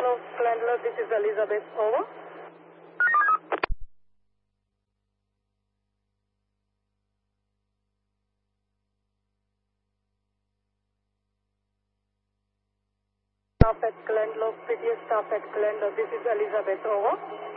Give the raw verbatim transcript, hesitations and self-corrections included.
Hello, Glendler, this is Elizabeth. Over. Staff at Glendler, previous staff at Glendler, this is Elizabeth. Over.